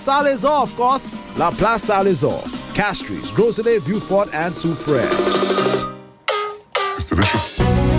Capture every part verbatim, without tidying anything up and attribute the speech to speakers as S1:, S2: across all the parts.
S1: Salazar, of course. La Place Salazar. Castries, Groselet, Beaufort, and Soufrière.
S2: It's delicious.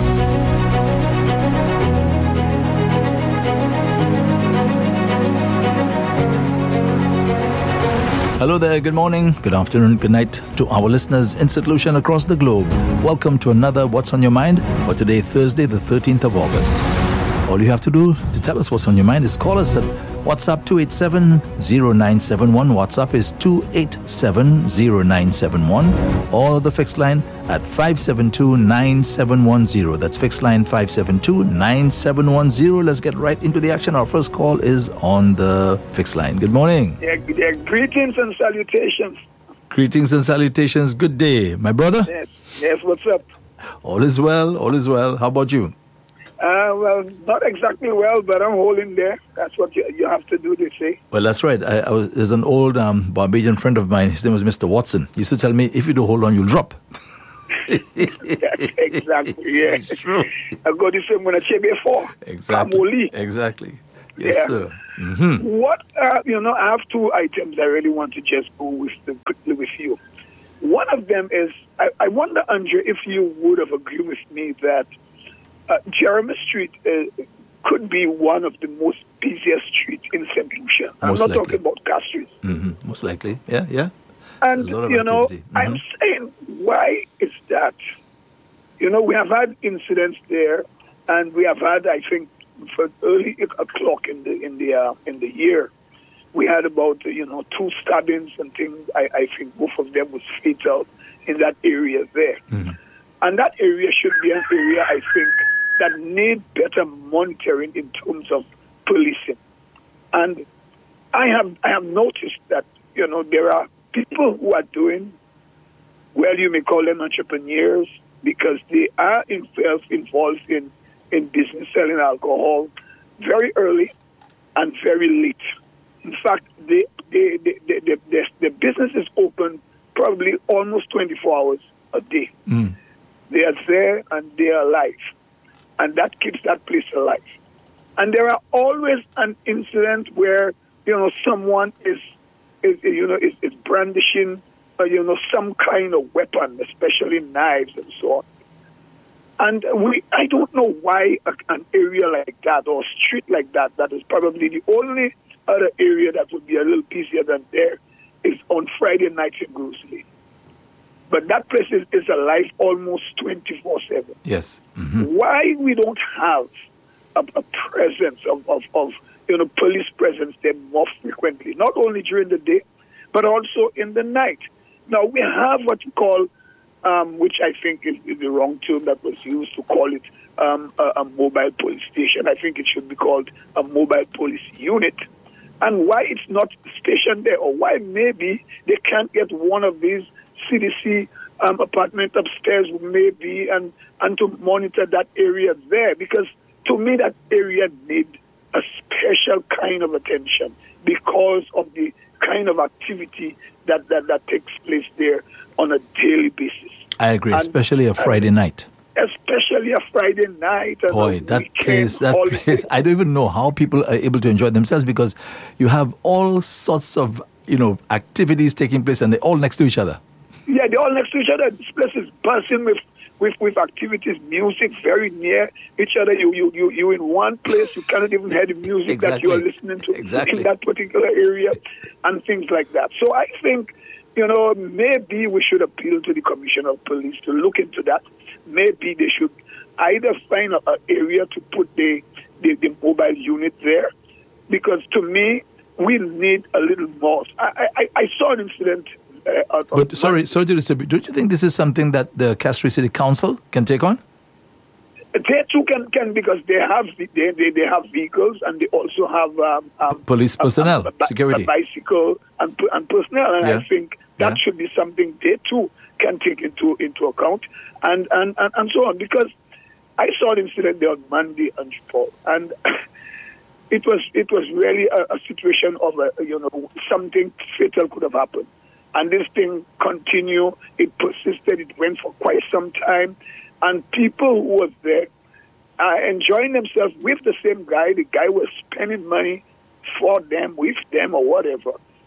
S3: Hello there, good morning, good afternoon, good night to our listeners in Saint Lucia and across the globe. Welcome to another What's on Your Mind for today, Thursday, the thirteenth of August. All you have to do to tell us what's on your mind is call us at WhatsApp two eight seven, zero nine seven one. WhatsApp is two eight seven, zero nine seven one. Or the fixed line at five seven two, nine seven one zero. That's fixed line five seven two, nine seven one zero. Let's get right into the action. Our first call is on the fixed line. Good morning.
S4: Yeah, yeah, greetings and salutations.
S3: Greetings and salutations. Good day, my brother.
S4: Yes, yes, what's up?
S3: All is well, all is well. How about you?
S4: Uh, well, not exactly well, but I'm holding there. That's what you, you have to do, they say.
S3: Well, that's right. I, I was, there's an old um, Barbadian friend of mine. His name was Mister Watson. He used to tell me, if you don't hold on, you'll drop.
S4: Yeah, exactly, yeah.
S3: It's true.
S4: I got this from when I checked before.
S3: Exactly. Exactly. Yes,
S4: yeah.
S3: sir. Mm-hmm.
S4: What, uh, you know, I have two items I really want to just go with the, quickly with you. One of them is, I, I wonder, Andre, if you would have agreed with me that Uh, Jeremy Street uh, could be one of the most busiest streets in Saint Lucia. I'm
S3: Most
S4: not
S3: likely.
S4: talking about Castries.
S3: Mm-hmm. Most likely. Yeah, yeah.
S4: And,
S3: It's a lot of
S4: you know,
S3: activity. Mm-hmm.
S4: I'm saying, why is that? You know, we have had incidents there, and we have had, I think, for early o'clock in the in the uh, in the year, we had about you know two stabbings and things. I, I think both of them was fatal in that area there.
S3: Mm-hmm.
S4: And that area should be an area, I think, that need better monitoring in terms of policing. And I have I have noticed that, you know, there are people who are doing, well, you may call them entrepreneurs, because they are involved, involved in, in business selling alcohol very early and very late. In fact, they, they, they, they, they, the, the business is open probably almost twenty-four hours a day.
S3: Mm.
S4: They are there and they are alive. And that keeps that place alive. And there are always an incident where, you know, someone is, is you know, is, is brandishing, uh, you know, some kind of weapon, especially knives and so on. And we, I don't know why a, an area like that or a street like that, that is probably the only other area that would be a little busier than there, is on Friday nights in Groselet. But that place is, is alive almost twenty-four seven.
S3: Yes. Mm-hmm.
S4: Why we don't have a, a presence of, of, of, you know, police presence there more frequently, not only during the day, but also in the night. Now, we have what you call, um, which I think is, is the wrong term that was used to call it um, a, a mobile police station. I think it should be called a mobile police unit. And why it's not stationed there, or why maybe they can't get one of these C D C um, apartment upstairs maybe and, and to monitor that area there, because to me that area needs a special kind of attention because of the kind of activity that, that, that takes place there on a daily basis.
S3: I agree,
S4: And,
S3: especially a Friday
S4: uh,
S3: night.
S4: Especially a Friday night. And
S3: Boy,
S4: a
S3: that
S4: weekend
S3: place, that
S4: holiday.
S3: place, I don't even know how people are able to enjoy themselves, because you have all sorts of, you know, activities taking place and they're all next to each other.
S4: Yeah, they're all next to each other. This place is buzzing with, with, with activities, music very near each other. You you you you in one place, you cannot even hear the music
S3: Exactly.
S4: that you are listening to
S3: Exactly.
S4: in that particular area, and things like that. So I think, you know, maybe we should appeal to the Commissioner of Police to look into that. Maybe they should either find an area to put the, the, the mobile unit there, because to me, we need a little more. I, I, I saw an incident. Uh,
S3: But sorry, sorry to disturb you. Don't you think this is something that the Castries City Council can take on?
S4: They too can, can because they have they, they, they have vehicles, and they also have um, um,
S3: Police personnel,
S4: a, a, a,
S3: security.
S4: a bicycle and and personnel, and
S3: Yeah.
S4: I think that
S3: Yeah.
S4: should be something they too can take into into account, and and, and, and so on. Because I saw an incident there on Monday, and Paul, and it was it was really a, a situation of a, you know, something fatal could have happened, and this thing continued. It persisted. It went for quite some time. And people who was there are enjoying themselves with the same guy. The guy was spending money for them, with them, or whatever.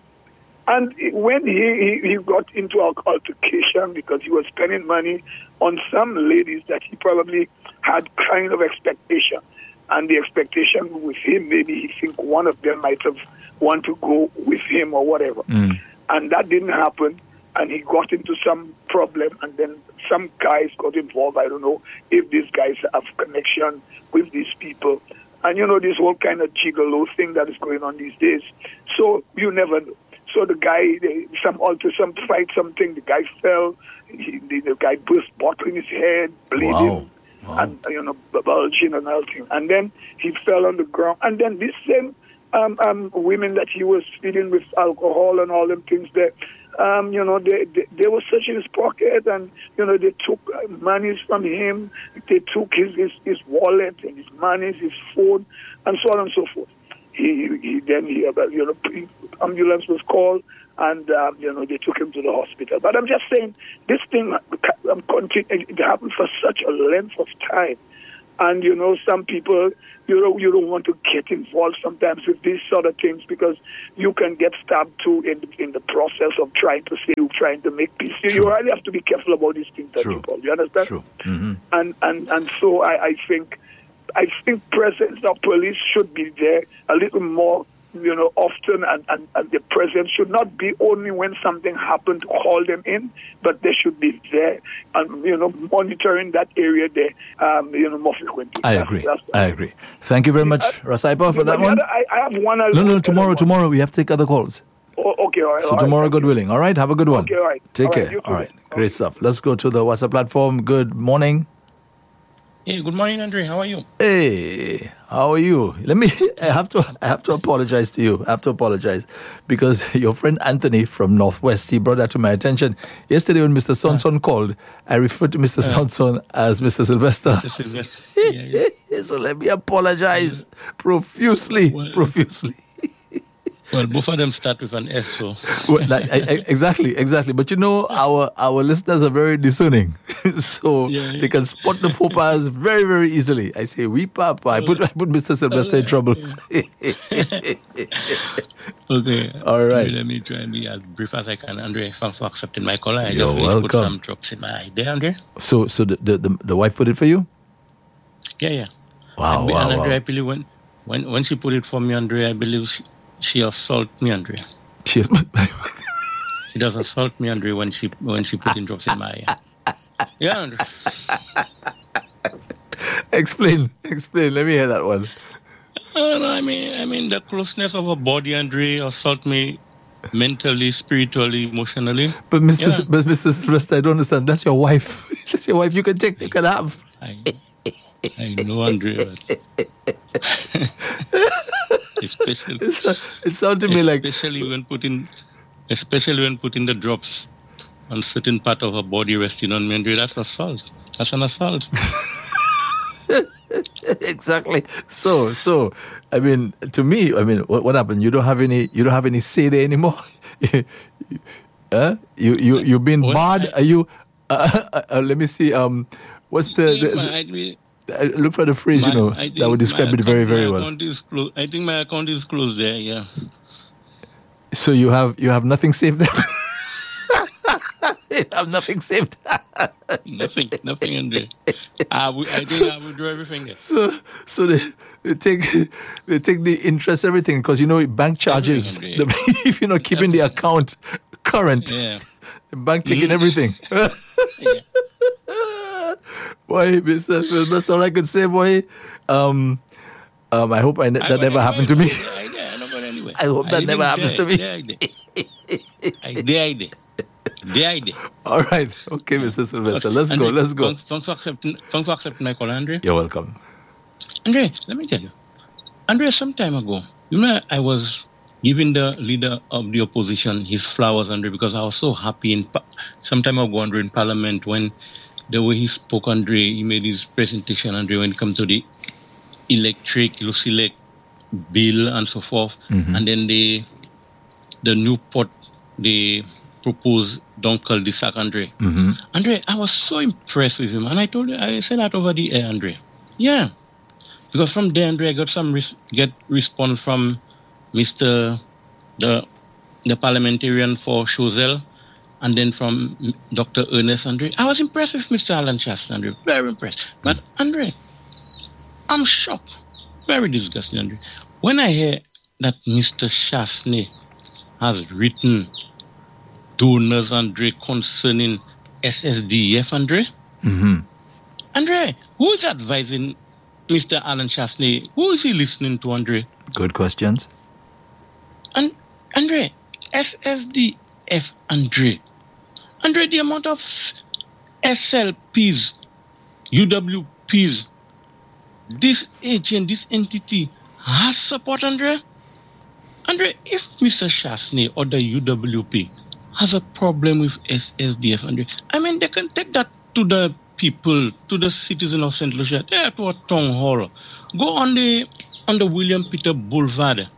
S4: And when he, he, he got into an altercation because he was spending money on some ladies that he probably had kind of expectation. And the expectation with him, maybe he think one of them might have want to go with him or whatever. Mm. And that didn't happen. And he got into some problem. And then some guys got involved. I don't know if these guys have connection with these people. And, you know, this whole kind of gigolo thing that is going on these days. So you never know. So the guy, they, some alter, some fight, something, the guy fell. He, the, the guy burst bottle in his head, bleeding.
S3: Wow. Wow.
S4: And, you know, bulging and everything. And then he fell on the ground. And then this same um, um, women that he was feeding with alcohol and all them things there, um, you know, they, they they were searching his pocket and, you know, they took monies from him. They took his, his, his wallet and his monies, his phone, and so on and so forth. He, he then, he, you know, ambulance was called. And, um, you know, they took him to the hospital. But I'm just saying, this thing, um, it happened for such a length of time. And, you know, some people, you know, you don't want to get involved sometimes with these sort of things because you can get stabbed too in, in the process of trying to save, trying to make peace. You, you really have to be careful about these things, people. You understand?
S3: True. Mm-hmm.
S4: And, and, and so I, I think, I think presence of police should be there a little more, you know, often, and, and, and the presence should not be only when something happened to call them in, but they should be there and, you know, monitoring that area there, um, you know, more frequently.
S3: I agree. That's, that's I agree. Thank you very much, uh, Rasaipa, for that one.
S4: Other, I, I have one.
S3: No, no, tomorrow, tomorrow we have to take other calls.
S4: Oh, okay, all right.
S3: So
S4: all
S3: tomorrow,
S4: right,
S3: God willing. All right, have a good one.
S4: Okay, all right.
S3: Take
S4: all
S3: care.
S4: Right,
S3: all right,
S4: okay.
S3: Great stuff. Let's go to the WhatsApp platform. Good morning.
S5: Hey, good morning, Andre. How are you?
S3: Hey, how are you? Let me. I have to. I have to apologize to you. I have to apologize because your friend Anthony from Northwest, he brought that to my attention yesterday when Mister Sonson uh, called. I referred to Mister Uh, Sonson as Mister Sylvester. Mister Sylvester. Yeah, yeah. So let me apologize profusely, well, profusely.
S5: Well, both of them start with an S, so.
S3: Well, like, I, I, exactly, exactly. But you know, our our listeners are very discerning, so yeah, yeah. they can spot the faux pas very, very easily. I say, "We papa." I put I put Mister Sylvester in trouble.
S5: Okay.
S3: All right.
S5: Let me try and be as brief as I can, Andre. Thanks for accepting my call. I
S3: You're
S5: just
S3: welcome.
S5: put some drops in my eye there, Andre.
S3: So, so the, the the the wife put it for you?
S5: Yeah, yeah.
S3: Wow,
S5: and,
S3: wow,
S5: and Andre,
S3: wow.
S5: I believe when when when she put it for me, Andre, I believe. She, She assault me, Andre.
S3: She,
S5: she does assault me, Andre, when she when she put in drops in my eye. Yeah, Andre.
S3: Explain, explain. Let me hear that one.
S5: Uh, no, I mean, I mean the closeness of her body, Andre, assault me mentally, spiritually, emotionally.
S3: But Mister
S5: Yeah.
S3: but Mister Sylvester, I don't understand. That's your wife. That's your wife. You can take. You can have.
S5: I, I know, Andre. But especially,
S3: it sounds to me like
S5: especially when putting, especially when putting the drops on certain part of her body resting on me, Andre, that's assault. That's an assault.
S3: Exactly. So, so, I mean, to me, I mean, what, what happened? You don't have any. You don't have any say there anymore. Huh? You you you been
S5: What?
S3: barred? Are you? Uh, uh, uh, let me see. Um, what's the? the,
S5: My- I-
S3: I look for the phrase, you
S5: my-
S3: know,
S5: I think
S3: that would describe
S5: my
S3: it very,
S5: account-
S3: very
S5: my
S3: well.
S5: account is closed. I think my account is closed there, yeah.
S3: So you have you have nothing saved there. You have nothing saved.
S5: Nothing, nothing, Andre. I, would, I think I will do everything there.
S3: So so they, they take they take the interest, everything, because you know bank charges.
S5: Everything,
S3: The, if you're not keeping the account current,
S5: Yeah.
S3: the bank taking
S5: Mm.
S3: everything.
S5: Yeah.
S3: Boy, Mister That's all I could say, boy. Um, um, I hope I ne- that
S5: I-
S3: never
S5: I-
S3: happened to me.
S5: I, I, I, not going anywhere.
S3: I hope that
S5: I
S3: never
S5: think
S3: happens
S5: there,
S3: to me.
S5: There, I did. I did, I did. There, I did.
S3: All right, okay, Mister Sylvester, let's go,
S5: Andre,
S3: let's go.
S5: Thanks, thanks for accepting. Thanks for accepting my call, Andre.
S3: You're welcome.
S5: Andre, let me tell you. Andre, some time ago, you know, I was giving the leader of the opposition his flowers, Andre, because I was so happy. In pa- some time ago, Andre, in Parliament, when the way he spoke, Andre, he made his presentation, Andre, when it comes to the electric, Lucilec bill and so forth,
S3: Mhm.
S5: and then the the Newport, the proposed don't call the sac, Andre.
S3: Mm-hmm.
S5: Andre, I was so impressed with him, and I told you, I said that over the air, Andre. Yeah, because from there, Andre, I got some res- get response from Mister the the parliamentarian for Choiseul, and then from Doctor Ernest Andre. I was impressed with Mister Alan Chastanet, Andre, very impressed. But Andre, I'm shocked, very disgusted, Andre. When I hear that Mister Chastanet has written donors, Andre, concerning S S D F, Andre.
S3: Mm-hmm.
S5: Andre, who is advising Mister Alan Chastanet? Who is he listening to, Andre?
S3: Good questions.
S5: And Andre, S S D F, Andre. Andre, the amount of S L Ps, U W Ps, this agent, this entity has support, Andre. Andre, if Mister Chastanet or the U W P has a problem with S S D F, Andre, I mean, they can take that to the people, to the citizens of Saint Lucia, there to a town hall. Go on the on the William Peter Boulevard.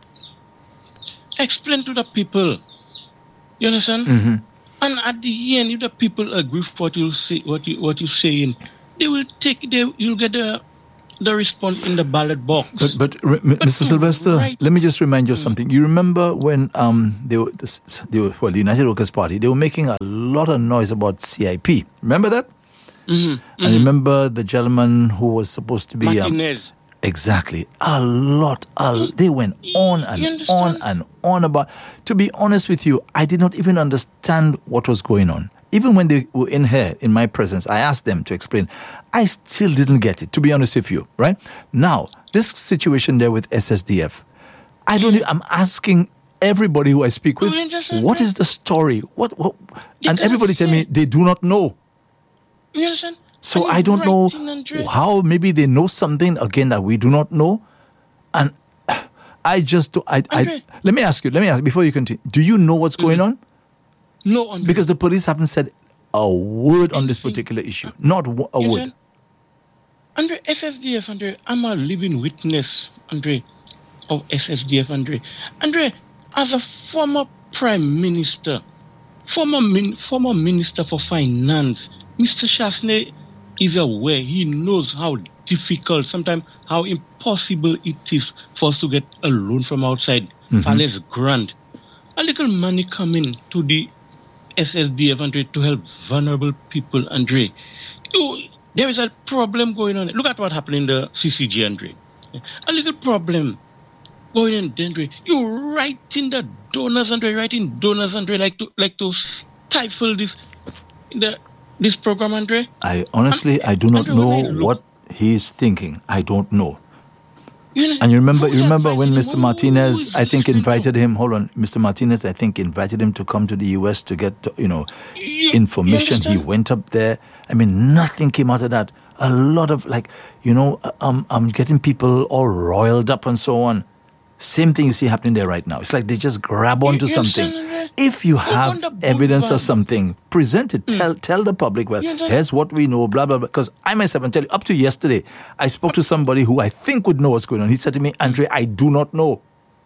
S5: Explain to the people. You understand?
S3: Mm-hmm.
S5: And at the end, if the people agree with what you say, what you what you're saying, they will take. They you'll get the the response in the ballot box.
S3: But, but, re, but Mister Sylvester,
S5: right.
S3: let me just remind you of something. You remember when um they were, they were well, the United Workers' Party, they were making a lot of noise about C I P. Remember that?
S5: Mm-hmm.
S3: And
S5: Mm-hmm.
S3: remember the gentleman who was supposed to be
S5: Martinez.
S3: Um, exactly a lot. A, they went on and on and on about. To be honest with you, I did not even understand what was going on. Even when they were in here, in my presence, I asked them to explain. I still didn't get it, to be honest with you, right? Now, this situation there with S S D F, I don't, I'm asking everybody who I speak with, what is the story? What, what? And everybody tell me they do not know.
S5: You understand?
S3: So I don't know how, maybe they know something, again, that we do not know. And I just, I, I, let me ask you, let me ask, before you continue, do you know what's going on?
S5: No, Andre.
S3: Because the police haven't said a word on this particular issue. Not a
S5: yes,
S3: word.
S5: Andre, S S D F, Andre, I'm a living witness, Andre, of S S D F, Andre. Andre, as a former prime minister, former min, former minister for finance, Mister Chastanet is aware. He knows how difficult, sometimes how impossible it is for us to get a loan from outside.
S3: Mm-hmm.
S5: Far less grant. A little money coming to the S S D F, Andre, to help vulnerable people, Andre. You, there is a problem going on. Look at what happened in the C C G, Andre. A little problem going on, Andre. You writing the donors, Andre, writing donors, Andre, like to like to stifle this the this program, Andre.
S3: I honestly, I do not
S5: Andre,
S3: know what he is thinking. I don't know.
S5: You know,
S3: And you remember, you
S5: who's
S3: remember when
S5: advising
S3: Mister
S5: him? Who-
S3: Martinez,
S5: who is
S3: I think,
S5: listening to?
S3: invited him. Hold on, Mister Martinez, I think, invited him to come to the U S to get, you know,
S5: You- you
S3: information. He
S5: understand?
S3: went up there. I mean, nothing came out of that. A lot of, like, you know, um, I'm getting people all roiled up and so on. Same thing you see happening there right now. It's like they just grab onto
S5: you
S3: something.
S5: understand, Andre?
S3: If you
S5: Go
S3: have
S5: on the
S3: evidence or
S5: boulevard.
S3: something, present it. Tell tell the public, well,
S5: You understand?
S3: here's what we know, blah, blah, blah. Because I myself, and tell you, up to yesterday, I spoke to somebody who I think would know what's going on. He said to me, Andre, I do not know.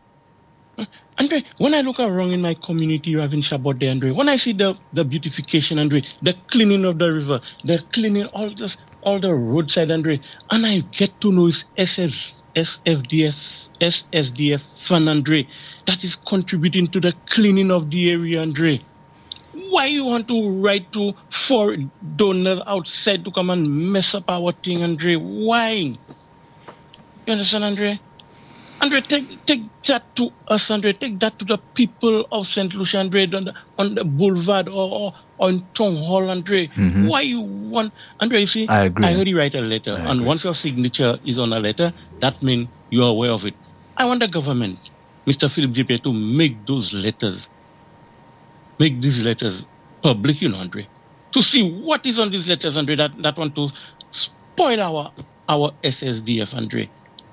S5: Andre, when I look around in my community, you have in Shabbat there, Andre, when I see the, the beautification, Andre, the cleaning of the river, the cleaning all this, all the roadside, Andre, and I get to know it's S S, S F D F, S S D F fund, Andre, that is contributing to the cleaning of the area, Andre. Why you want to write to foreign donors outside to come and mess up our thing, Andre? Why? You understand, Andre? Andre, take take that to us, Andre. Take that to the people of Saint Lucia, Andre, on the, on the boulevard or, or, or in town hall, Andre.
S3: Mhm.
S5: Why you want, Andre? You see,
S3: I agree.
S5: I heard you write a letter,
S3: I
S5: and
S3: agree.
S5: once your signature is on a letter, that means you are aware of it. I want the government, Mister Philip J. Pierre, to make those letters, make these letters public, you know, Andre, to see what is on these letters, Andre, that, that want to spoil our our S S D F, Andre.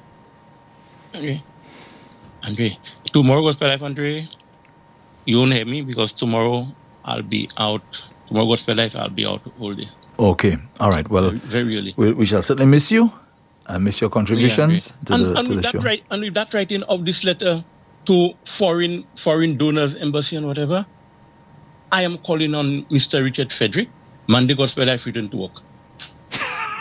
S5: Andre, Andre, tomorrow Gospel Life, Andre, you won't hear me because tomorrow I'll be out. Tomorrow Gospel Life, I'll be out all day.
S3: Okay. All right. Well,
S5: Very, very early.
S3: we, we shall certainly miss you. I miss your contributions
S5: Yeah,
S3: to
S5: and,
S3: the,
S5: and
S3: to
S5: with
S3: the
S5: that
S3: show.
S5: Right, and with that writing of this letter to foreign foreign donors, embassy and whatever, I am calling on Mister Richard Frederick, Monday Gospel Life return to work.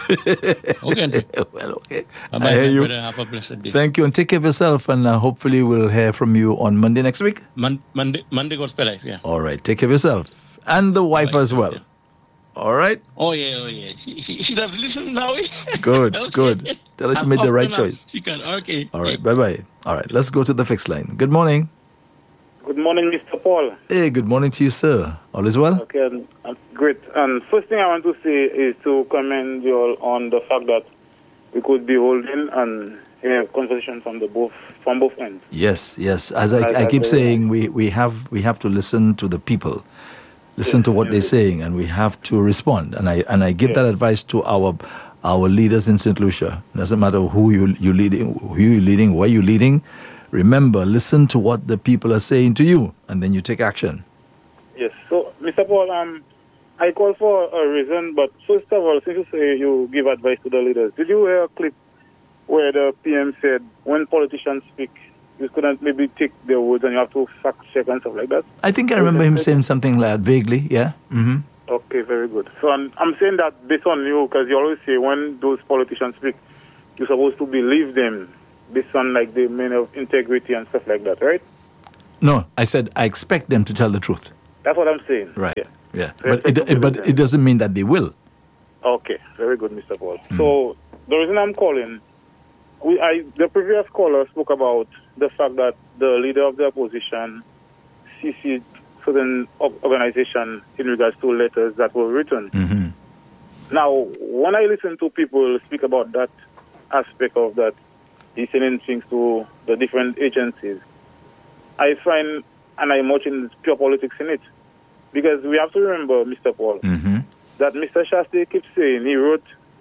S5: Okay, Andre.
S3: Well, okay.
S5: Bye-bye,
S3: I hear you.
S5: brother. Have a blessed day.
S3: Thank you, and take care of yourself, and uh, hopefully we'll hear from you on Monday next week.
S5: Mon- Monday, Monday, Gospel Life, yeah.
S3: All right, take care of yourself and the wife
S5: Bye-bye.
S3: as well.
S5: Yeah.
S3: All right,
S5: Oh, yeah, oh, yeah. She, she, she does listen now.
S3: good,
S5: Okay.
S3: good. Tell her she
S5: As
S3: made the right
S5: often as
S3: choice.
S5: She can, okay.
S3: All right, bye bye. All right, let's go to the fixed line. Good morning.
S6: Good morning, Mister Paul.
S3: Hey, good morning to you, sir. All is well?
S6: Okay, um, um, great. And first thing I want to say is to commend you all on the fact that we could be holding and hear conversation from the both from both ends.
S3: Yes, yes. As I,
S6: As
S3: I
S6: I
S3: keep
S6: say-
S3: saying, we, we have we have to listen to the people, listen to what they're saying, and we have to respond. And I and I give that advice to our our leaders in Saint Lucia. It doesn't matter who you you leading, who you leading, where you leading. Remember, listen to what the people are saying to you, and then you take action.
S6: Yes. So, Mister Paul, um, I call for a reason, but first of all, since you say you give advice to the leaders, did you hear a clip where the P M said when politicians speak, you couldn't maybe take their words and you have to fact check and stuff like that?
S3: I think I remember him saying something like that vaguely. Yeah. Mm-hmm.
S6: Okay, very good. So I'm, I'm saying that based on you, because you always say when those politicians speak, you're supposed to believe them based on like the men of integrity and stuff like that, right?
S3: No, I said I expect them to tell the truth.
S6: That's what I'm saying.
S3: Right.
S6: Yeah.
S3: Yeah.
S6: So
S3: But
S6: I
S3: it,
S6: think
S3: it but
S6: we
S3: it doesn't mean that they will.
S6: Okay, very good, Mister Paul. So the reason I'm calling, we, I, the previous caller spoke about the fact that the leader of the opposition C C'd certain organization in regards to letters that were written.
S3: Mm-hmm.
S6: Now, when I listen to people speak about that aspect of that, he's sending things to the different agencies, I find, and I'm watching pure politics in it. Because we have to remember, Mister Paul,
S3: Mm-hmm.
S6: that Mister Shastri keeps saying he wrote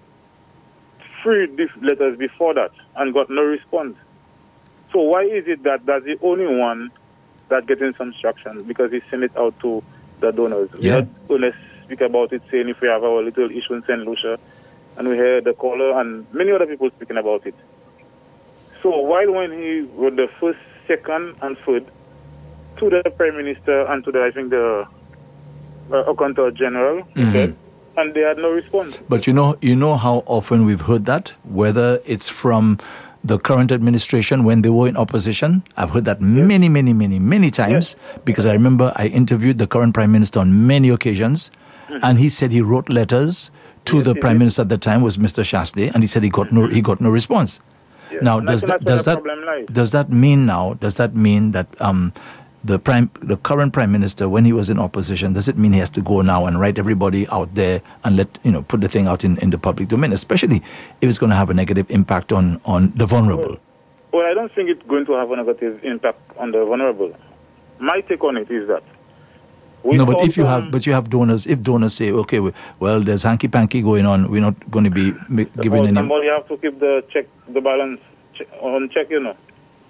S6: three diff- letters before that and got no response. So why is it that that's the only one that getting some instruction? Because he sent it out to the donors.
S3: Yeah.
S6: We're not going to speak about it, saying if we have our little issue in Saint Lucia, and we heard the caller and many other people speaking about it. So while when he wrote the first, second, and third to the Prime Minister and to the, I think, the uh, Accountant General,
S3: Mhm.
S6: okay, and they had no response.
S3: But you know, you know how often we've heard that, whether it's from the current administration when they were in opposition. I've heard that many, many, many, many times because I remember I interviewed the current Prime Minister on many occasions, and he said he wrote letters to
S6: Yes,
S3: the
S6: he
S3: Prime
S6: did.
S3: Minister at the time was Mister Shastri, and he said he got no he got no response.
S6: Yes.
S3: Now,
S6: And
S3: does
S6: that's-
S3: that
S6: that's
S3: does
S6: where the
S3: that
S6: problem lies.
S3: does that mean now? Does that mean that um, the prime the current Prime Minister, when he was in opposition, does it mean he has to go now and write everybody out there and let you know put the thing out in, in the public domain, especially if it's going to have a negative impact on on the vulnerable?
S6: Well, I don't think it's going to have a negative impact on the vulnerable. My take on it is that we
S3: No, but
S6: saw
S3: if you
S6: some-
S3: have, but you have donors. If donors say, okay, we- well, there's hanky panky going on, we're not going to be mi- giving
S6: Well,
S3: any.
S6: somebody have to keep the check, the balance che- on check, you know.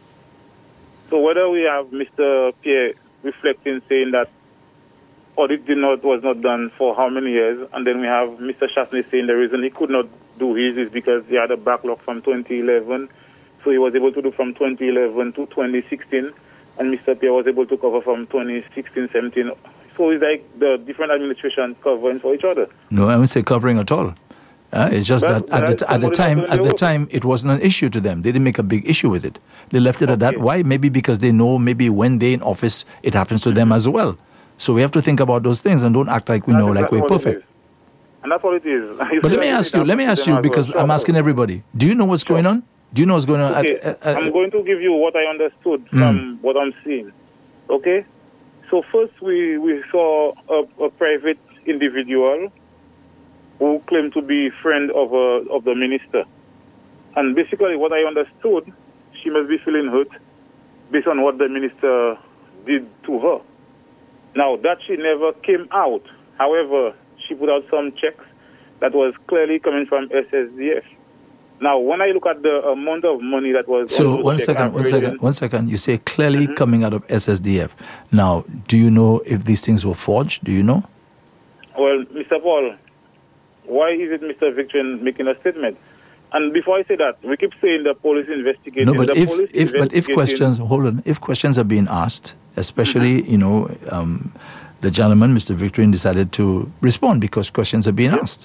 S6: So whether we have Mister Pierre reflecting, saying that audit did not was not done for how many years, and then we have Mister Shastri saying the reason he could not do his is because he had a backlog from twenty eleven, so he was able to do from twenty eleven to twenty sixteen, and Mister Pierre was able to cover from twenty sixteen, seventeen. So it's like the different administrations covering for each other.
S3: No, I won't say covering at all. Uh, it's just
S6: But-
S3: that at the,
S6: but
S3: t- at the
S6: somebody
S3: time,
S6: has to
S3: at the
S6: do it.
S3: time, it wasn't an issue to them. They didn't make a big issue with it. They left it at that.
S6: Okay.
S3: Why? Maybe because they know maybe when they're in office, it happens to them as well. So we have to think about those things and don't act like we know,
S6: That's
S3: like we're
S6: what it
S3: perfect.
S6: is. And that's what it is.
S3: But let me ask you, let me ask you, because I'm asking everybody, do you know what's going on? Do you know what's going on?
S6: Okay,
S3: at- at-
S6: I'm going to give you what I understood from what I'm seeing. Okay? So first we, we saw a, a private individual who claimed to be friend of a, of the minister. And basically what I understood, she must be feeling hurt based on what the minister did to her. Now, that she never came out. However, she put out some checks that was clearly coming from S S D F. Now, when I look at the amount of money that was...
S3: So
S6: on those
S3: one
S6: checks,
S3: second, one
S6: averaging-
S3: second, one second. You say clearly coming out of S S D F. Now, do you know if these things were forged? Do you know?
S6: Well, Mister Paul, why is it Mister Victor making a statement? And before I say that, we keep saying the police investigating.
S3: No, but
S6: the
S3: if,
S6: police
S3: if but if
S6: investigating-
S3: questions, hold on, if questions are being asked, especially you know, um, the gentleman, Mister Victorine, decided to respond because questions are being asked.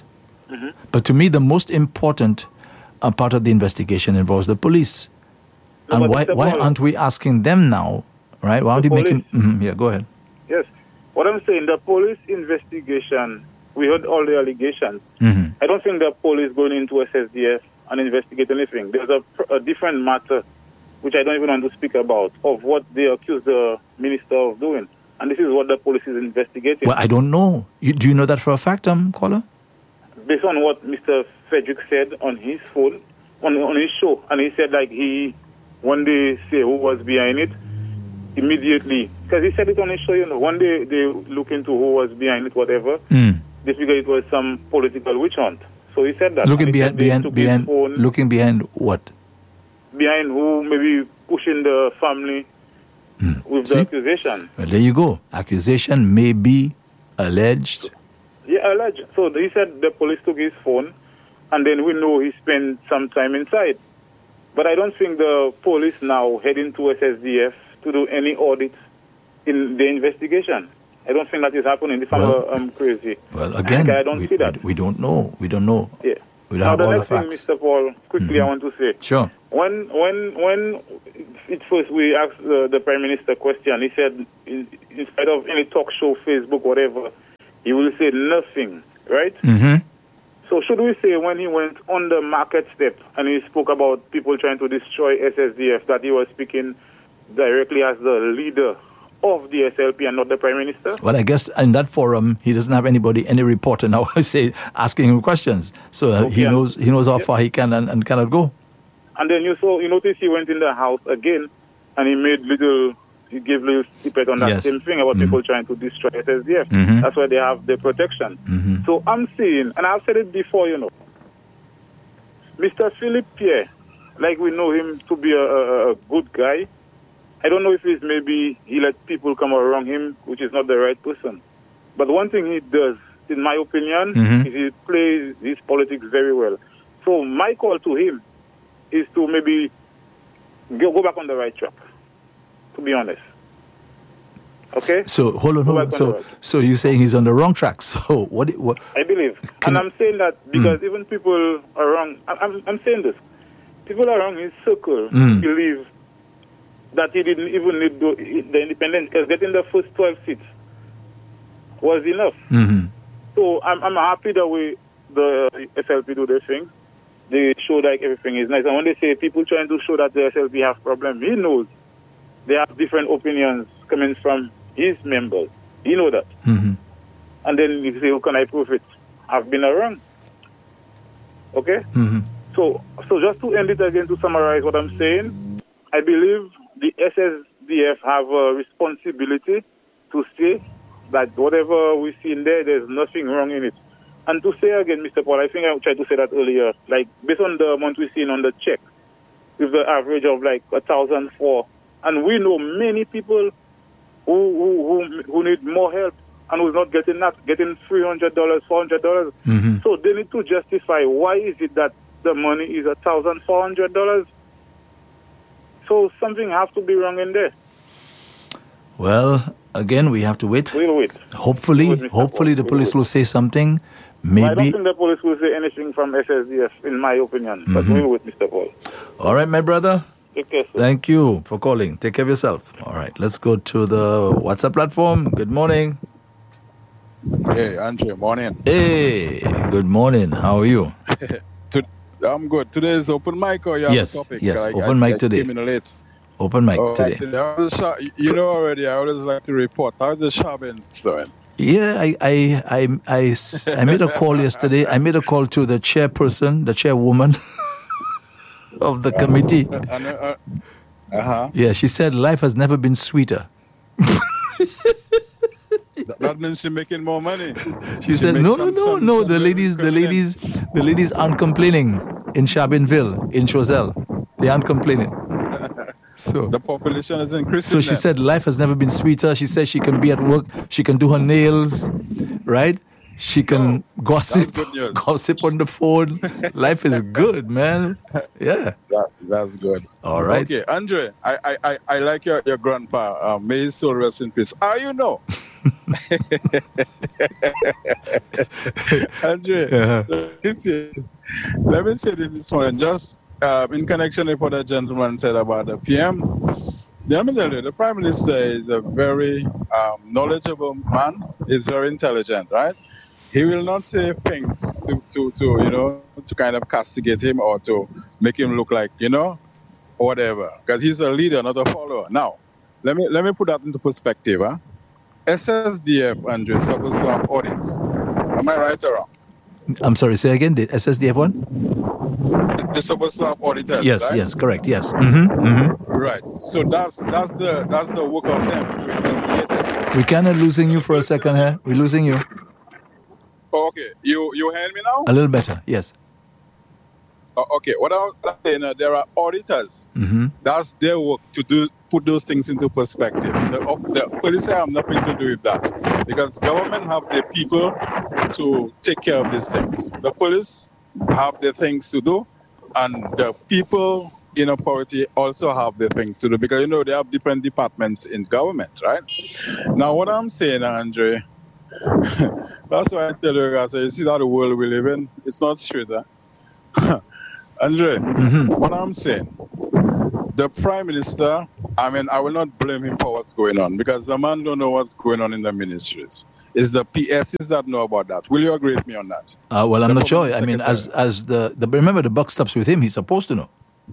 S6: Mm-hmm.
S3: But to me, the most important uh, part of the investigation involves the police.
S6: No,
S3: and
S6: but
S3: why
S6: Mister
S3: why
S6: Paul,
S3: aren't we asking them now, right? Why aren't
S6: The
S3: we making...
S6: police.
S3: Mhm, yeah, go ahead.
S6: Yes. What I'm saying, the police investigation, we heard all the allegations.
S3: Mhm.
S6: I don't think the police going into S S D F and investigate anything. There's a, a different matter, which I don't even want to speak about, of what they accuse the minister of doing. And this is what the police is investigating.
S3: Well, I don't know. You, do you know that for a fact, um, caller?
S6: Based on what Mister Frederick said on his phone, on, on his show, and he said like he, one day say who was behind it, immediately, because he said it on his show, you know, one day they look into who was behind it, whatever,
S3: Mm.
S6: they figured it was some political witch hunt. So he said that.
S3: Looking
S6: And he
S3: behind,
S6: said they
S3: behind,
S6: took his
S3: behind,
S6: phone
S3: looking behind what?
S6: behind who maybe pushing the family with
S3: See?
S6: the accusation.
S3: Well, there you go. Accusation may be alleged.
S6: Yeah, alleged. So he said the police took his phone, and then we know he spent some time inside. But I don't think the police now heading to S S D F to do any audit in the investigation. I don't think that is happening. If
S3: Well,
S6: I'm, I'm crazy.
S3: Well, again,
S6: I don't
S3: we,
S6: see that.
S3: we, we don't know. We don't know.
S6: Yeah.
S3: We don't
S6: Now
S3: have
S6: the
S3: all the
S6: next thing,
S3: facts.
S6: Mister Paul, quickly I want to say.
S3: Sure.
S6: When when when it first we asked uh, the Prime Minister question, he said in, in spite of any talk show, Facebook, whatever, he will say nothing, right?
S3: Mm-hmm.
S6: So should we say when he went on the market step and he spoke about people trying to destroy S S D F that he was speaking directly as the leader of the S L P and not the Prime Minister?
S3: Well, I guess in that forum, he doesn't have anybody, any reporter now, say asking him questions. So uh, he
S6: Okay.
S3: knows he knows how far he can and, and cannot go.
S6: And then you saw, you notice he went in the house again and he made little, he gave little snippet on that
S3: Yes.
S6: same thing about
S3: Mhm.
S6: people trying to destroy S S D F.
S3: Mhm.
S6: That's why they have the protection.
S3: Mhm.
S6: So I'm saying, and I've said it before, you know, Mister Philip Pierre, like we know him to be a, a, a good guy, I don't know if it's maybe he let people come around him, which is not the right person. But one thing he does, in my opinion,
S3: Mhm.
S6: is he plays his politics very well. So my call to him is to maybe go, go back on the right track, to be honest. Okay?
S3: So hold on,
S6: Go
S3: hold
S6: back
S3: on.
S6: on
S3: So
S6: the road.
S3: so you're saying he's on the wrong track. So what? what
S6: I believe.
S3: Can
S6: and
S3: I-
S6: I'm saying that because even people around, I- I'm, I'm saying this, people around his circle
S3: Mm.
S6: believe that he didn't even need the, the independence, because getting the first twelve seats was enough.
S3: Mhm.
S6: So I'm, I'm happy that we, the S L P do their thing. They show like everything is nice. And when they say people trying to show that the S L P have problem, he knows they have different opinions coming from his members. He know that.
S3: Mhm.
S6: And then you say, how can I prove it? I've been around. Okay?
S3: Mhm.
S6: So, so just to end it again, to summarize what I'm saying, I believe the S S D F have a responsibility to say that whatever we see in there, there's nothing wrong in it. And to say again, Mister Paul, I think I tried to say that earlier, like based on the amount we've seen on the check, with the average of like a thousand four, and we know many people who who who, who need more help and who's not getting that, getting three hundred dollars, four hundred dollars.
S3: Mhm.
S6: So they need to justify why is it that the money is a thousand four hundred dollars. So something has to be wrong in there.
S3: Well, again, we have to wait.
S6: We'll wait.
S3: Hopefully,
S6: We'll wait, Mister
S3: hopefully the
S6: Paul.
S3: police
S6: We'll
S3: will say something.
S6: I don't
S3: Maybe.
S6: think the police will say anything from S S D F, in my opinion. But
S3: Mhm.
S6: we'll wait, Mister Paul.
S3: All right, my brother.
S6: Take care, sir.
S3: Thank you for calling. Take care of yourself. All right, let's go to the WhatsApp platform. Good morning.
S7: Hey, Andre, morning.
S3: Hey, good morning. How are you?
S7: To- I'm good. Today is open mic or you have
S3: Yes,
S7: a topic?
S3: yes,
S7: I,
S3: open
S7: I,
S3: mic
S7: I
S3: today.
S7: Came in late.
S3: Open mic
S7: Oh,
S3: today.
S7: I was sha- you know already, I always like to report. How's the shopping doing?
S3: Yeah, I, I, I, I, s- I made a call yesterday. I made a call to the chairperson, the chairwoman of the committee.
S7: Uh, uh, uh-huh.
S3: Yeah, she said life has never been sweeter.
S7: That, that means she's making more money.
S3: She
S7: She
S3: said,
S7: makes
S3: no, no,
S7: some-
S3: no,
S7: some-
S3: no.
S7: some
S3: The
S7: little
S3: ladies, the
S7: equivalent.
S3: ladies, the ladies aren't complaining in Chabinville, in Choiseul. They aren't complaining. So,
S7: The population is increasing.
S3: so she
S7: then.
S3: said life has never been sweeter. She said she can be at work, she can do her nails, right? She can gossip,
S7: good news.
S3: gossip on the phone. Life is good, man. Yeah.
S7: That, that's good.
S3: All right.
S7: Okay, Andre, I, I, I, I like your, your grandpa. Uh, may his soul rest in peace. Ah, you know, Andre,
S3: Yeah.
S7: this is, let me say this one, just uh, in connection with what the gentleman said about the P M. Let me tell you, the Prime Minister is a very um, knowledgeable man. He's very intelligent, right? He will not say things to, to, to, you know, to kind of castigate him or to make him look like, you know, whatever. Because he's a leader, not a follower. Now, let me let me put that into perspective. Huh? S S D F, Andre, supposed to have audits. Am I right or wrong?
S3: I'm sorry, say again, the S S D F one?
S7: They're supposed to have auditors,
S3: Yes,
S7: right?
S3: yes, correct, yes. Mm-hmm, mm-hmm.
S7: Right. So that's that's the that's the work of them to investigate them.
S3: We kind of losing you for a second here. We're losing you.
S7: Oh, okay. You you hear me now?
S3: A little better, yes.
S7: Oh, okay. What I was saying, uh, there are auditors.
S3: Mm-hmm.
S7: That's their work to do put those things into perspective. The, the police have nothing to do with that because government have the people to take care of these things. The police have the things to do, and the people in authority also have the things to do because you know they have different departments in government, right? Now, what I'm saying, Andre, that's why I tell you guys, you see that the world we live in, it's not straight, huh? Andre,
S3: Mm-hmm.
S7: what I'm saying, the Prime Minister, I mean, I will not blame him for what's going on because the man don't know what's going on in the ministries. It's the P Ss that know about that. Will you agree with me on that?
S3: Uh, well, I'm
S7: The
S3: not sure.
S7: public
S3: I mean, as
S7: secretary.
S3: as the, the remember the buck stops with him. He's supposed to know.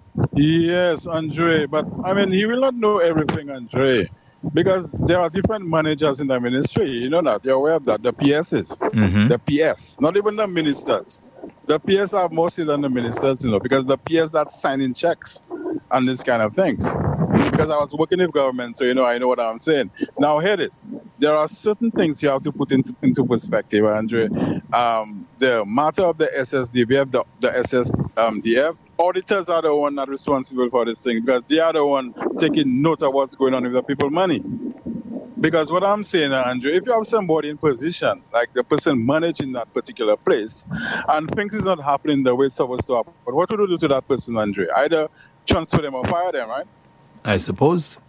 S7: Yes, Andre, but I mean, he will not know everything, Andre, because there are different managers in the ministry. You know that. You're aware of that. The P Ss,
S3: Mm-hmm.
S7: the P S, not even the ministers. The P S have more say than the ministers, you know, because the P S that's signing checks and these kind of things. Because I was working with government, so you know, I know what I'm saying. Now, here it is. There are certain things you have to put into, into perspective, Andre. Um, the matter of the S S D F, the, the S S D F, auditors are the one that are responsible for this thing because they are the one taking note of what's going on with the people's money. Because what I'm saying, Andrew, if you have somebody in position, like the person managing that particular place, and things is not happening the way it's supposed to happen, but what would you do to that person, Andrew? Either transfer them or fire them, right?
S3: I suppose.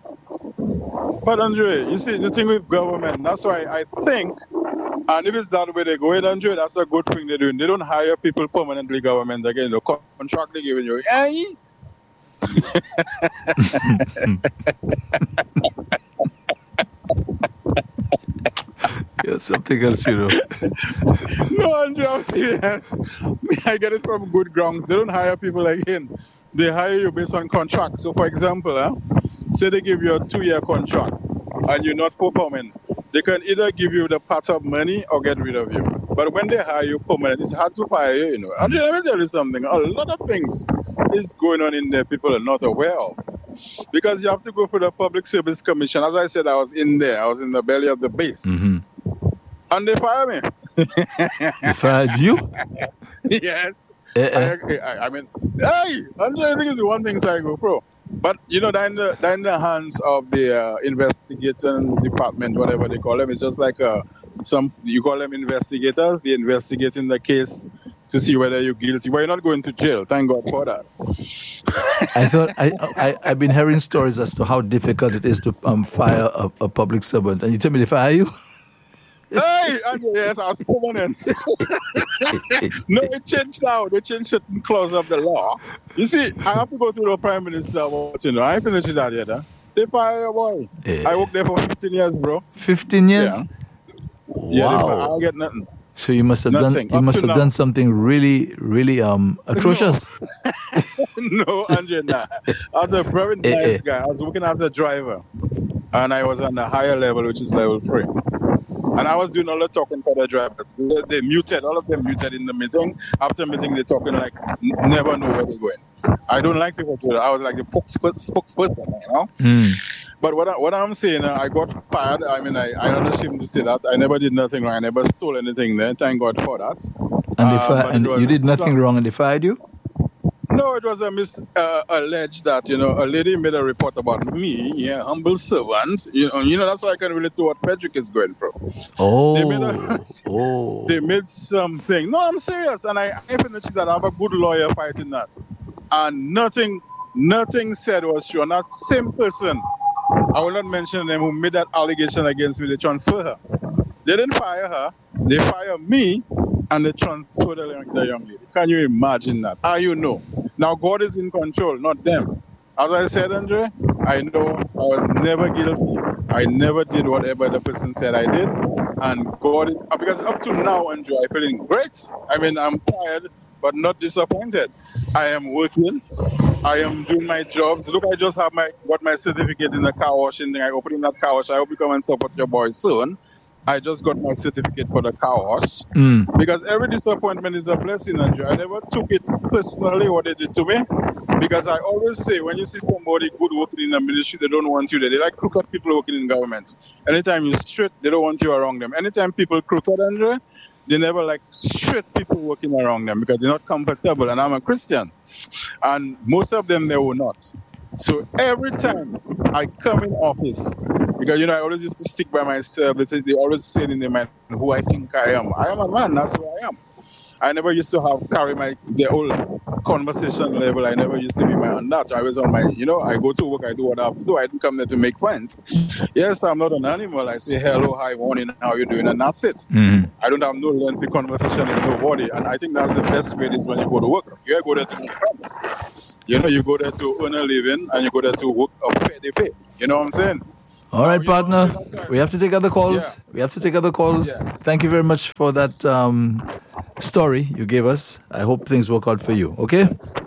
S7: But Andre, you see, the thing with government, that's why I think, and if it's that way they go in, Andre, that's a good thing they're doing. They don't hire people permanently, government, again, the contract they're giving you. Eh?
S3: Yeah, something else, you know.
S7: No, Andre, I'm serious. I get it from good grounds. They don't hire people like him. They hire you based on contract. So, for example, huh, say they give you a two-year contract and you're not performing. They can either give you the part of money or get rid of you. But when they hire you permanent, it's hard to fire you, you know. Andre, let me tell you something. A lot of things is going on in there people are not aware of. Because you have to go through the Public Service Commission. As I said, I was in there. I was in the belly of the base.
S3: Mm-hmm.
S7: And they fire me.
S3: They fired you?
S7: Yes.
S3: Eh, eh.
S7: I, I, I mean, hey, Andre, I think it's the one thing I go pro. But, you know, they're in the, they're in the hands of the uh, investigating department, whatever they call them. It's just like uh, some, you call them investigators. They investigate in the case to see whether you're guilty. But you're not going to jail. Thank God for that.
S3: I thought I, I I've been hearing stories as to how difficult it is to um, fire a, a public servant, and you tell me they fire you?
S7: Hey, Andre, yes, I was permanent. No, it changed now. They changed certain clause of the law. You see, I have to go to the Prime Minister. But, you know, I ain't finished that yet. Huh? They fire your boy.
S3: Eh.
S7: I worked there for fifteen years, bro.
S3: Fifteen years.
S7: Yeah. Yeah, they fire,
S3: Wow.
S7: I get nothing.
S3: So you must have
S7: Nothing.
S3: done you
S7: Up
S3: must
S7: to
S3: have
S7: now.
S3: done something really really um atrocious.
S7: No, Andre, nah. I was a very
S3: Eh,
S7: nice
S3: eh.
S7: guy. I was working as a driver, and I was on the higher level, which is level three. And I was doing all the talking for the drivers. They, they muted, all of them muted in the meeting. After meeting, they're talking like n- never know where they're going. I don't like people to do that. I was like the spokes- spokesperson, you know.
S3: Mm.
S7: But what, I, what I'm saying, uh, I got fired. I mean, I, I'm not ashamed to say that. I never did nothing wrong. I never stole anything there. Thank God for that.
S3: And they
S7: Uh,
S3: fi-
S7: but
S3: and
S7: it was
S3: you did nothing
S7: some-
S3: wrong, and they fired you.
S7: No, it was a mis uh, alleged that you know a lady made a report about me, yeah, humble servant. You know, you know that's why I can relate to what Patrick is going through.
S3: Oh,
S7: They made a-
S3: oh.
S7: They made something. No, I'm serious, and I I finished that. I have a good lawyer fighting that, and nothing, nothing said was true. And that same person I will not mention them, who made that allegation against me, they transfer her. They didn't fire her. They fire me, and they transfer the young, the young lady. Can you imagine that? How you know? Now, God is in control, not them. As I said, Andre, I know I was never guilty. I never did whatever the person said I did. And God, is, because up to now, Andre, I'm feeling great. I mean, I'm tired, but not disappointed. I am working. I am doing my jobs. Look, I just have my got my certificate in the car washing thing. I open in that car wash. I hope you come and support your boy soon. I just got my certificate for the car wash.
S3: Mm.
S7: Because every disappointment is a blessing, Andrew. I never took it personally what they did to me. Because I always say, when you see somebody good working in the ministry, they don't want you there. They like crooked people working in government. Anytime you're straight, they don't want you around them. Anytime people crooked, Andrew, they never like straight people working around them because they're not comfortable. And I'm a Christian. And most of them, they were not. So every time I come in office, because, you know, I always used to stick by myself. They, they always say in their mind who I think I am. I am a man. That's who I am. I never used to have carry my the old conversation level. I never used to be my on that. I was on my, you know, I go to work, I do what I have to do. I didn't come there to make friends. Yes, I'm not an animal. I say hello, hi, morning, how you doing, and that's it.
S3: Mm.
S7: I don't have no lengthy conversation with nobody, and I think that's the best way is when you go to work. You go there to make friends. You know, you go there to earn a living, and you go there to work a fair day pay. You know what I'm saying?
S3: All right,
S7: Oh,
S3: partner.
S7: know,
S3: We have to take other calls.
S7: Yeah.
S3: We have to take other calls.
S7: Yeah.
S3: Thank you very much for that um, story you gave us. I hope things work out for you. Okay?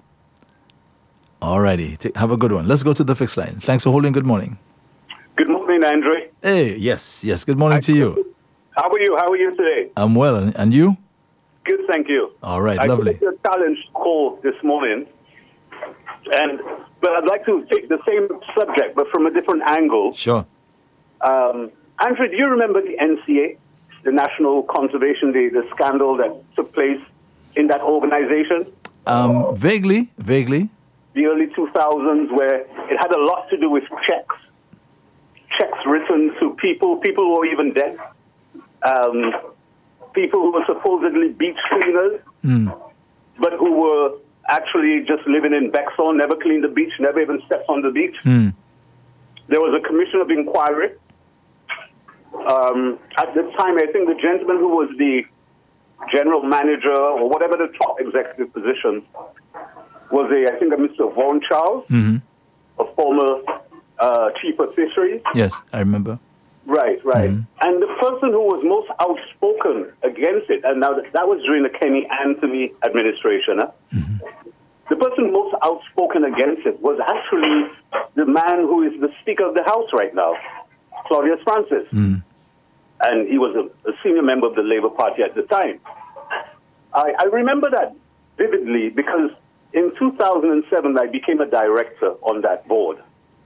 S3: All righty. Take, have a good one. Let's go to the fixed line. Thanks for holding. Good morning.
S8: Good morning, Andre.
S3: Hey, yes, yes. Good morning to you.
S8: How are you? How are you today?
S3: I'm well. And, and you?
S8: Good, thank you.
S3: All right,
S8: I
S3: lovely.
S8: took your challenge call this morning, and but I'd like to take the same subject, but from a different angle.
S3: Sure.
S8: Um, Andrew, do you remember the N C A, the National Conservation Day, the scandal that took place in that organization?
S3: Um, vaguely, vaguely.
S8: The early two thousands, where it had a lot to do with checks, checks written to people, people who were even dead, um, people who were supposedly beach cleaners,
S3: Mm.
S8: but who were actually just living in Bexon, never cleaned the beach, never even stepped on the beach.
S3: Mm.
S8: There was a commission of inquiry. Um, at the time, I think the gentleman who was the general manager or whatever the top executive position was a, I think, a Mister Vaughan Charles,
S3: Mm-hmm.
S8: a former uh, chief of fisheries.
S3: Yes, I remember.
S8: Right, right.
S3: Mm-hmm.
S8: And the person who was most outspoken against it, and now that, that was during the Kenny Anthony administration, huh?
S3: Mm-hmm.
S8: The person most outspoken against it was actually the man who is the Speaker of the House right now, Claudius Francis.
S3: Mm.
S8: And he was a, a senior member of the Labour Party at the time. I, I remember that vividly because in two thousand seven, I became a director on that board.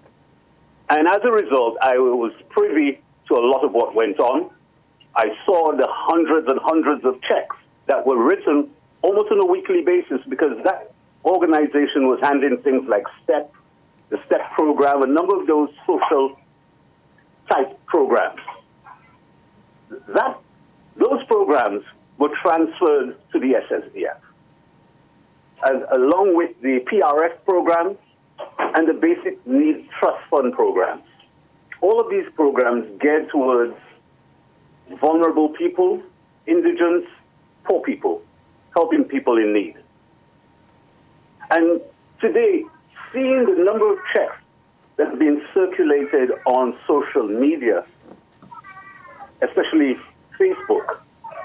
S8: And as a result, I was privy to a lot of what went on. I saw the hundreds and hundreds of checks that were written almost on a weekly basis because that organization was handling things like STEP, the STEP program, a number of those social type programs. That, those programs were transferred to the S S D F, and along with the P R F programs and the Basic Needs Trust Fund programs. All of these programs geared towards vulnerable people, indigents, poor people, helping people in need. And today, seeing the number of checks that have been circulated on social media, especially Facebook,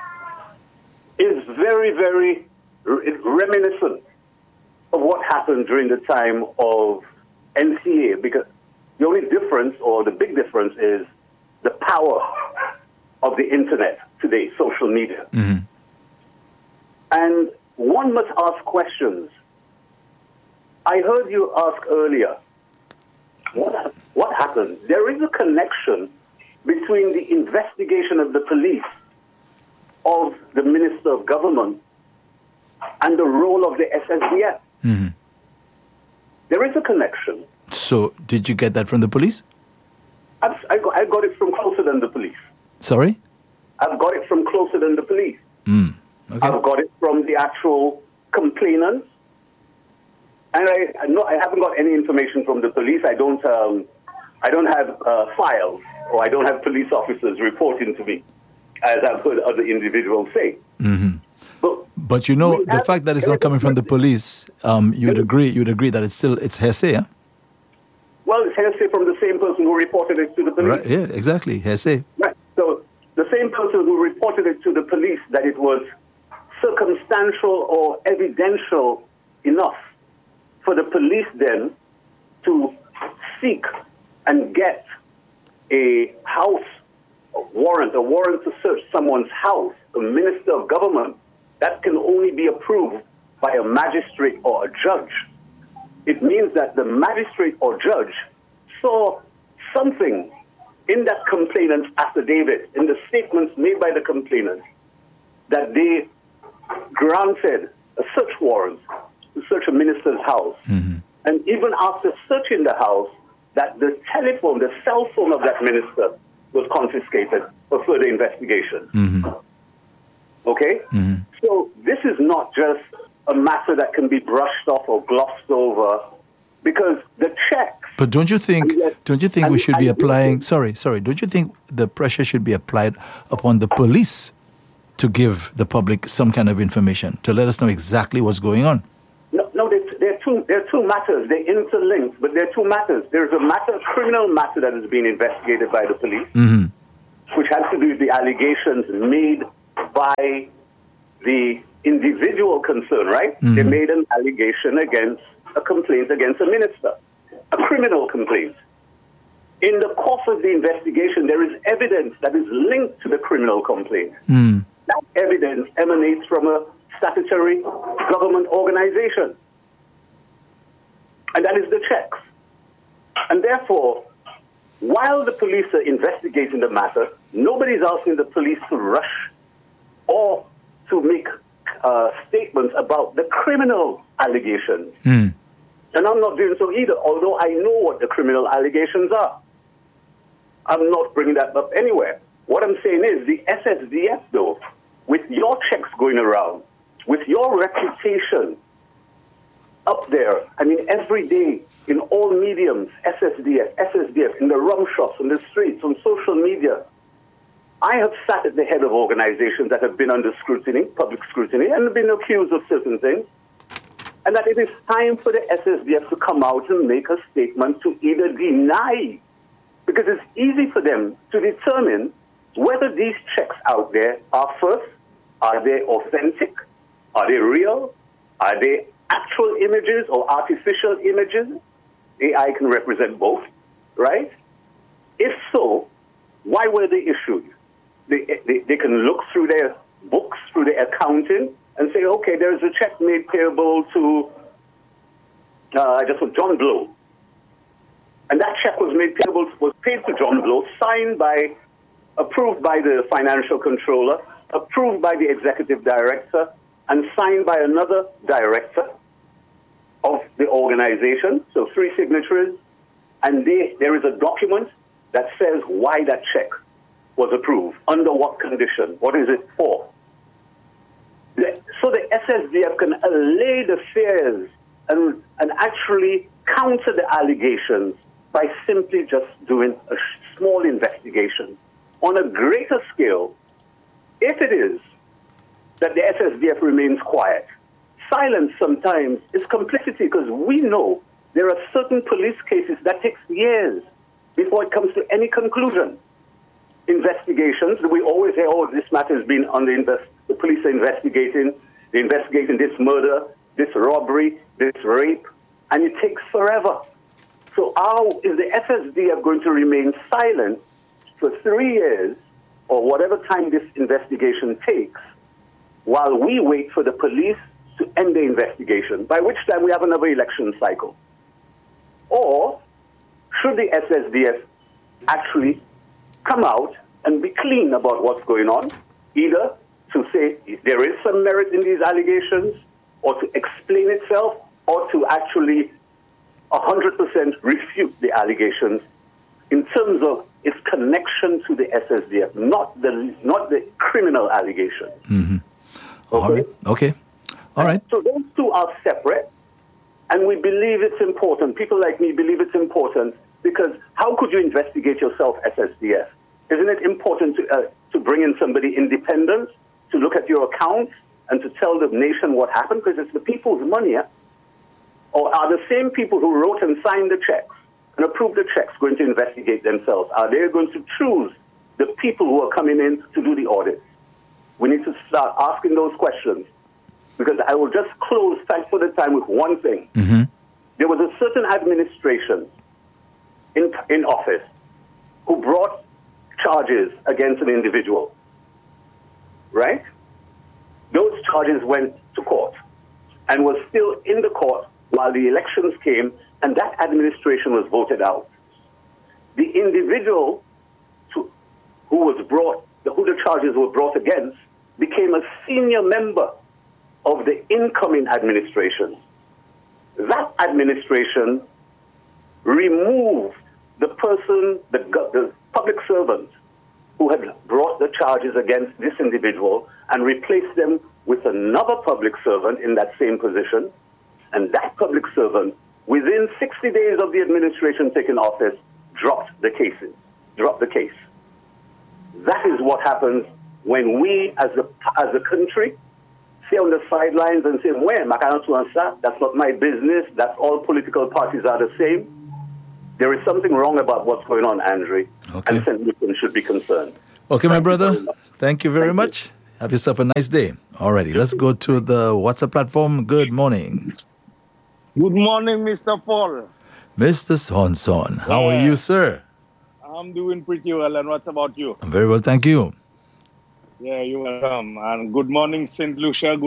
S8: is very, very reminiscent of what happened during the time of N C A, because the only difference, or the big difference, is the power of the internet today, social media.
S3: Mm-hmm.
S8: And one must ask questions. I heard you ask earlier, what, what happened? There is a connection between the investigation of the police, of the Minister of Government, and the role of the S S D F.
S3: Mm-hmm.
S8: There is a connection.
S3: So, did you get that from the police?
S8: I've, I, got, I got it from closer than the police.
S3: Sorry?
S8: I've got it from closer than the police.
S3: Mm. Okay.
S8: I've got it from the actual complainants. And I, I, no, I haven't got any information from the police. I don't, um, I don't have uh, files, or I don't have police officers reporting to me, as I've heard other individuals say.
S3: Mm-hmm.
S8: But,
S3: but you know, the fact that it's not coming from the police, um, you would agree. You would agree that it's still it's hearsay, yeah?
S8: Well, it's hearsay from the same person who reported it to the police.
S3: Right? Yeah, exactly, hearsay.
S8: Right. So the same person who reported it to the police that it was circumstantial or evidential enough for the police then to seek and get a house warrant, a warrant to search someone's house, a minister of government, that can only be approved by a magistrate or a judge. It means that the magistrate or judge saw something in that complainant's affidavit, in the statements made by the complainant, that they granted a search warrant to search a minister's house. Mm-hmm. And even after searching the house, that the telephone, the cell phone of that minister was confiscated for further investigation. Mm-hmm. Okay? Mm-hmm. So this is not just a matter that can be brushed off or glossed over, because the checks...
S3: But don't you think,
S8: yes,
S3: don't you think we should be applying... Sorry, sorry. Don't you think the pressure should be applied upon the police to give the public some kind of information, to let us know exactly what's going on?
S8: No, no, there are two, there are two matters. They're interlinked, but there are two matters. There's a matter, a criminal matter that is being investigated by the police, mm-hmm. which has to do with the allegations made by the individual concerned, right? Mm-hmm. They made an allegation against, a complaint against a minister, a criminal complaint. In the course of the investigation, there is evidence that is linked to the criminal complaint. Mm. That evidence emanates from a statutory government organization. And that is the checks. And therefore, while the police are investigating the matter, nobody's asking the police to rush or to make uh, statements about the criminal allegations. Mm. And I'm not doing so either, although I know what the criminal allegations are. I'm not bringing that up anywhere. What I'm saying is the S S D F, though, with your checks going around, with your reputation up there, I mean, every day in all mediums, S S D F, S S D F, in the rum shops, on the streets, on social media, I have sat at the head of organizations that have been under scrutiny, public scrutiny, and been accused of certain things, and that it is time for the S S D F to come out and make a statement to either deny, because it's easy for them to determine whether these checks out there are first, are they authentic, are they real, are they actual images or artificial images? A I can represent both, right? If so, why were they issued? They, they, they can look through their books, through their accounting, and say, okay, there's a check made payable to, uh, I just want John Blow. And that check was made payable, was paid to John Blow, signed by, approved by the financial controller, approved by the executive director, and signed by another director of the organization. So three signatories. And they, there is a document that says why that check was approved, under what condition, what is it for. The, so the S S D F can allay the fears and, and actually counter the allegations by simply just doing a small investigation. On a greater scale, if it is that the S S D F remains quiet, silence sometimes is complicity, because we know there are certain police cases that takes years before it comes to any conclusion. Investigations, we always say, oh, this matter has been on the invest, the police are investigating, they're investigating this murder, this robbery, this rape, and it takes forever. So how is the S S D F going to remain silent for three years, or whatever time this investigation takes, while we wait for the police to end the investigation, by which time we have another election cycle? Or should the S S D F actually come out and be clean about what's going on, either to say there is some merit in these allegations, or to explain itself, or to actually one hundred percent refute the allegations in terms of its connection to the S S D F, not the not the criminal allegation.
S3: Mm-hmm. Okay. All right. Okay. All right.
S8: So those two are separate, and we believe it's important. People like me believe it's important Because how could you investigate yourself, S S D F? Isn't it important to, uh, to bring in somebody independent to look at your accounts and to tell the nation what happened? Because it's the people's money. Eh? Or are the same people who wrote and signed the checks and approved the checks going to investigate themselves? Are they going to choose the people who are coming in to do the audit? We need to start asking those questions. Because I will just close, thanks for the time, with one thing.
S3: Mm-hmm.
S8: There was a certain administration in, in office who brought charges against an individual, right? Those charges went to court and was still in the court while the elections came, and that administration was voted out. The individual to, who was brought, who the charges were brought against, became a senior member of the incoming administration. That administration removed the person, the, the public servant who had brought the charges against this individual and replaced them with another public servant in that same position. And that public servant, within sixty days of the administration taking office, dropped the cases, dropped the case. That is what happens when we, as a, as a country, stay on the sidelines and say, well, I cannot answer. That's not my business. That's all political parties are the same. There is something wrong about what's going on, Andre.
S3: Okay.
S8: And Saint Lucian should be concerned.
S3: Okay, my
S8: Thank
S3: brother.
S8: you
S3: Thank you very
S8: Thank
S3: much. You. Have yourself a nice day. Alrighty, let's go to the WhatsApp platform. Good morning.
S9: Good morning, Mister Paul.
S3: Mister Sonson, how yeah. are you, sir?
S9: I'm doing pretty well, and what's about you?
S3: I'm very well, thank you.
S9: Yeah, you're welcome. And good morning, Saint Lucia.